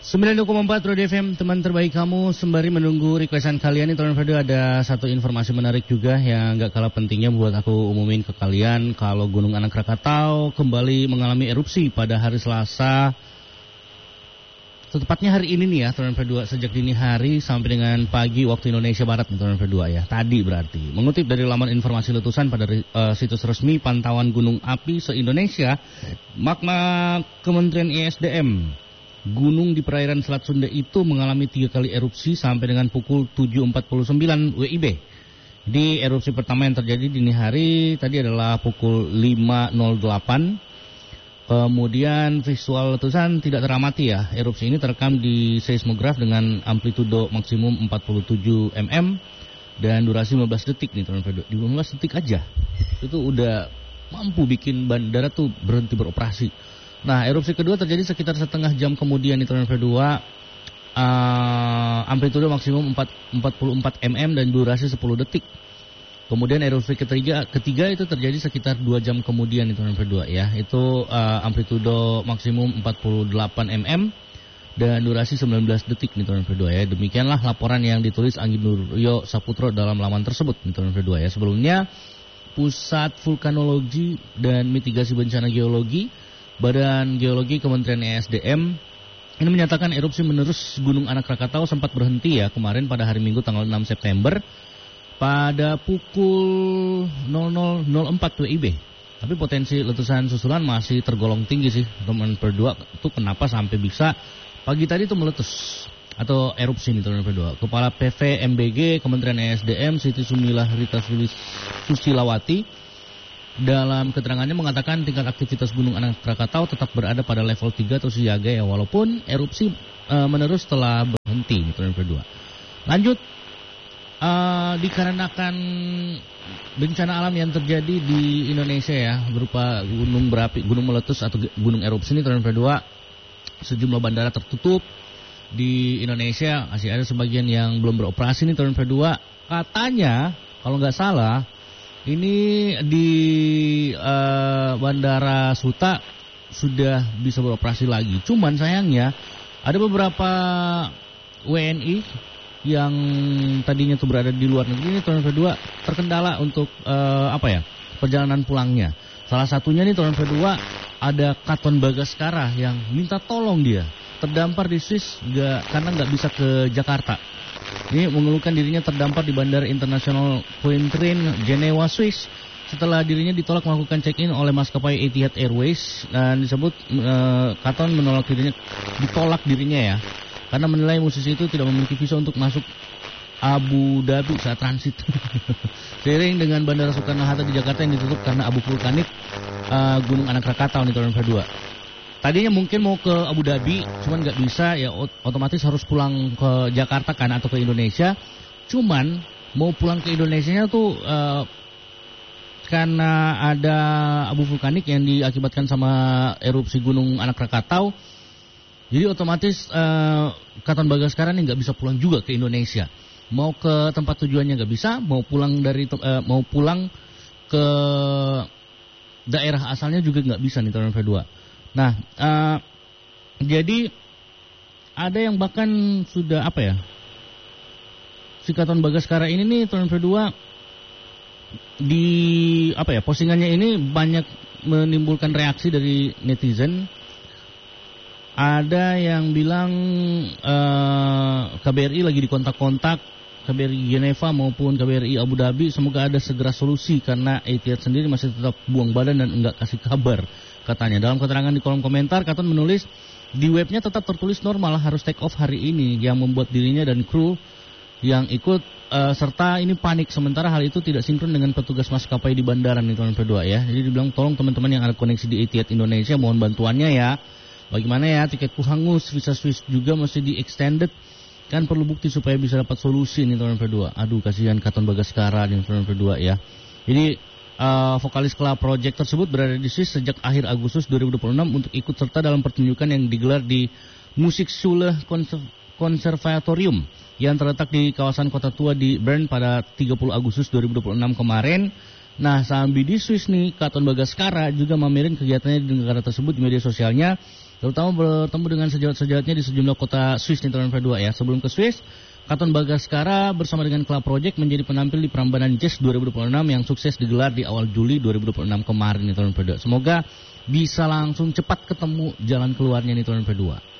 92,4 Road FM, teman terbaik kamu. Sembari menunggu requestan kalian, ini ada satu informasi menarik juga yang gak kalah pentingnya buat aku umumin ke kalian. Kalau Gunung Anak Krakatau kembali mengalami erupsi pada hari Selasa, tepatnya hari ini nih ya, teman berdua, sejak dini hari sampai dengan pagi waktu Indonesia Barat nih, teman berdua ya. Tadi berarti, mengutip dari laman informasi letusan pada situs resmi pantauan gunung api se-Indonesia, Magma Kementerian ESDM, gunung di perairan Selat Sunda itu mengalami 3 kali erupsi sampai dengan pukul 7.49 WIB. Di erupsi pertama yang terjadi dini hari tadi adalah pukul 5.08. Kemudian visual letusan tidak teramati ya. Erupsi ini terekam di seismograf dengan amplitudo maksimum 47 mm dan durasi 15 detik nih teman-teman. Di 15 detik aja itu udah mampu bikin bandara tuh berhenti beroperasi. Nah, erupsi kedua terjadi sekitar setengah jam kemudian nih teman-teman. Amplitudo maksimum 44 mm dan durasi 10 detik. Kemudian erupsi ketiga itu terjadi sekitar 2 jam kemudian itu teman-teman ya. Itu amplitudo maksimum 48 mm dan durasi 19 detik nih teman-teman ya. Demikianlah laporan yang ditulis Anggi Nuryo Saputro dalam laman tersebut nih teman-teman ya. Sebelumnya Pusat Vulkanologi dan Mitigasi Bencana Geologi Badan Geologi Kementerian ESDM ini menyatakan erupsi menerus Gunung Anak Krakatau sempat berhenti ya kemarin pada hari Minggu tanggal 6 September pada pukul 00.04 WIB. Tapi potensi letusan susulan masih tergolong tinggi sih teman berdua. Itu kenapa sampai bisa pagi tadi itu meletus atau erupsi nih teman berdua. Kepala PVMBG Kementerian ESDM Siti Sumilah Rita Susilawati dalam keterangannya mengatakan tingkat aktivitas Gunung Anak Krakatau tetap berada pada level 3 atau siaga ya, walaupun erupsi menerus telah berhenti teman berdua. Lanjut, dikarenakan bencana alam yang terjadi di Indonesia ya, berupa gunung berapi, gunung meletus atau gunung erupsi ini teman berdua, sejumlah bandara tertutup di Indonesia, masih ada sebagian yang belum beroperasi nih teman berdua. Katanya kalau nggak salah ini di Bandara Suta sudah bisa beroperasi lagi. Cuman sayangnya ada beberapa WNI yang tadinya tuh berada di luar negeri ini tahun kedua terkendala untuk perjalanan pulangnya. Salah satunya nih tahun kedua ada Katon Bagaskara yang minta tolong dia terdampar di Swiss karena nggak bisa ke Jakarta. Ini mengeluhkan dirinya terdampar di Bandara Internasional Cointrin, Jenewa, Swiss setelah dirinya ditolak melakukan check-in oleh maskapai Etihad Airways dan disebut Katon ditolak dirinya ya karena menilai musisi itu tidak memiliki visa untuk masuk Abu Dhabi saat transit. Seiring dengan Bandara Soekarno-Hatta di Jakarta yang ditutup karena abu vulkanik Gunung Anak Krakatau nih tahun kedua. Tadinya mungkin mau ke Abu Dhabi, cuman nggak bisa ya, otomatis harus pulang ke Jakarta kan atau ke Indonesia. Cuman mau pulang ke Indonesianya tuh karena ada abu vulkanik yang diakibatkan sama erupsi Gunung Anak Krakatau. Jadi otomatis Katon Bagaskara ini nggak bisa pulang juga ke Indonesia. Mau ke tempat tujuannya nggak bisa, mau pulang ke daerah asalnya juga nggak bisa nih tahun kedua. Nah, jadi ada yang bahkan sudah si Katon Bagaskara ini nih tahun kedua di postingannya ini banyak menimbulkan reaksi dari netizen. Ada yang bilang KBRI lagi dikontak-kontak, KBRI Geneva maupun KBRI Abu Dhabi, semoga ada segera solusi karena Etihad sendiri masih tetap buang badan dan enggak kasih kabar. Katanya dalam keterangan di kolom komentar, Katon menulis di webnya tetap tertulis normal harus take off hari ini, yang membuat dirinya dan kru yang ikut serta ini panik. Sementara hal itu tidak sinkron dengan petugas maskapai di bandara nih teman berdua ya. Jadi dibilang tolong teman-teman yang ada koneksi di Etihad Indonesia mohon bantuannya ya. Bagaimana ya, tiketku hangus, visa Swiss juga masih di extended, kan perlu bukti supaya bisa dapat solusi nih teman berdua. Aduh kasihan Katon Bagaskara nih teman berdua ya. Jadi vokalis Club Project tersebut berada di Swiss sejak akhir Agustus 2026 untuk ikut serta dalam pertunjukan yang digelar di Musikschule Konservatorium yang terletak di kawasan kota tua di Bern pada 30 Agustus 2026 kemarin. Nah, sambil di Swiss nih, Katon Bagaskara juga memamerin kegiatannya di negara tersebut di media sosialnya terutama bertemu dengan sejawat-sejawatnya di sejumlah kota Swiss nih teman P2 ya. Sebelum ke Swiss, Katon Bagaskara bersama dengan Club Project menjadi penampil di Prambanan Jazz 2026 yang sukses digelar di awal Juli 2026 kemarin nih teman P2. Semoga bisa langsung cepat ketemu jalan keluarnya nih teman P2.